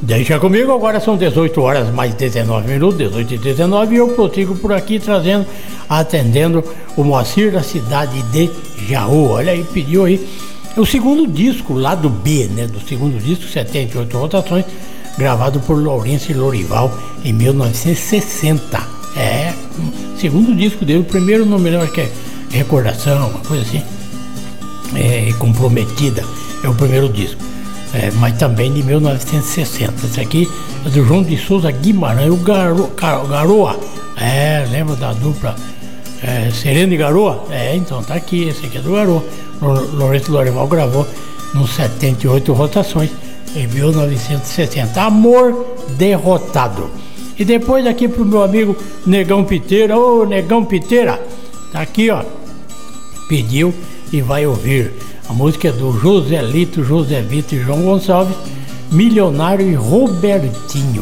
Deixa comigo, agora são 18 horas mais 19 minutos, 18 e 19, e eu prossigo por aqui atendendo o Moacir da cidade de Jaú. Olha aí, pediu aí o segundo disco, lado B, né, do segundo disco, 78 rotações, gravado por Lourenço e Lorival em 1960. Segundo disco dele, o primeiro não me lembro, acho que é Recordação, uma coisa assim, Comprometida, é o primeiro disco. Mas também de 1960. Esse aqui é do João de Souza Guimarães, o Garoa. Lembra da dupla Sereno e Garoa? Então tá aqui, esse aqui é do Garoa. Lourenço Lorival gravou nos 78 rotações em 1960. Amor Derrotado. E depois aqui pro meu amigo Negão Piteira. Ô, Negão Piteira, tá aqui, ó. Pediu e vai ouvir. A música é do José Lito, José Vito e João Gonçalves, Milionário e Robertinho,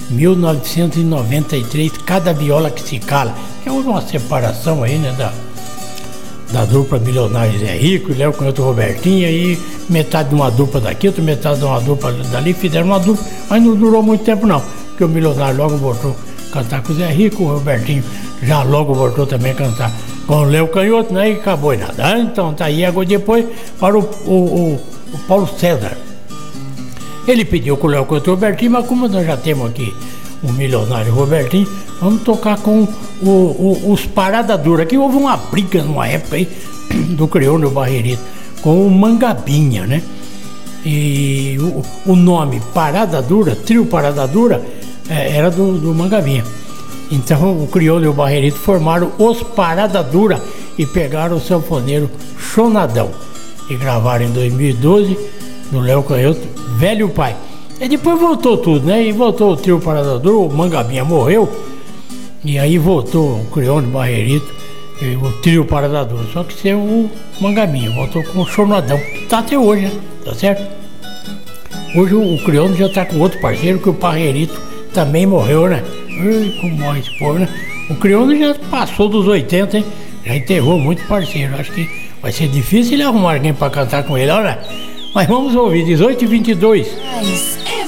1993, Cada Viola que se Cala. É uma separação aí, né, da dupla Milionário Zé Rico, e Léo com outro Robertinho, aí metade de uma dupla daqui, outra metade de uma dupla dali, fizeram uma dupla, mas não durou muito tempo não, porque o Milionário logo voltou a cantar com o Zé Rico, o Robertinho já logo voltou também a cantar com o Léo Canhoto, né? E acabou e nada. Então tá aí, agora depois para o Paulo César. Ele pediu com o Léo Canhoto e o Robertinho, mas como nós já temos aqui o Milionário Robertinho, vamos tocar com os Parada Dura. Aqui houve uma briga numa época aí do Crioulo Barreirito com o Mangabinha, né? E o nome Parada Dura, Trio Parada Dura, era do Mangabinha. Então o Crioulo e o Barreirito formaram os Parada Dura e pegaram o sanfoneiro Chonadão e gravaram em 2012 no Léo Canhoto, Velho Pai. E depois voltou tudo, né? E voltou o Trio Parada Dura, o Mangabinha morreu, e aí voltou o Crioulo e o Barreirito e o Trio Parada Dura, só que sem o Mangabinha, voltou com o Chonadão. Tá até hoje, né? Tá certo? Hoje o Crioulo já tá com outro parceiro, que o Barreirito também morreu, né? Como morre esse povo, né? O Crioulo já passou dos 80, hein? Já enterrou muito parceiro. Acho que vai ser difícil ele arrumar alguém pra cantar com ele, olha. Mas vamos ouvir, 18 e 22.